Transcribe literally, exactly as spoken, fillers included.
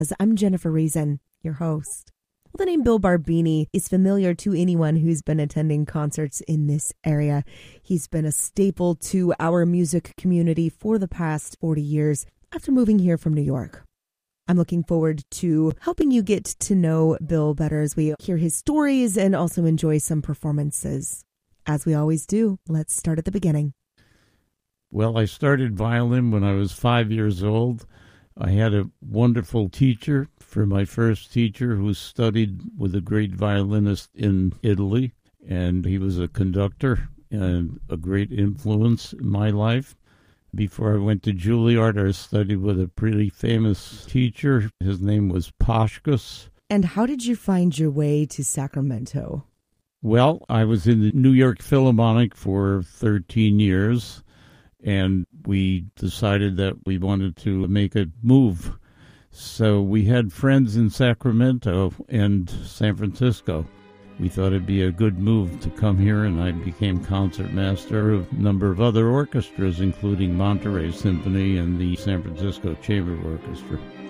I'm Jennifer Reason, your host. Well, the name Bill Barbini is familiar to anyone who's been attending concerts in this area. He's been a staple to our music community for the past forty years after moving here from New York. I'm looking forward to helping you get to know Bill better as we hear his stories and also enjoy some performances. As we always do, let's start at the beginning. Well, I started violin when I was five years old. I had a wonderful teacher for my first teacher who studied with a great violinist in Italy, and he was a conductor and a great influence in my life. Before I went to Juilliard, I studied with a pretty famous teacher. His name was Pashkus. And how did you find your way to Sacramento? Well, I was in the New York Philharmonic for thirteen years, and we decided that we wanted to make a move. So we had friends in Sacramento and San Francisco. We thought it'd be a good move to come here, and I became concertmaster of a number of other orchestras, including Monterey Symphony and the San Francisco Chamber Orchestra.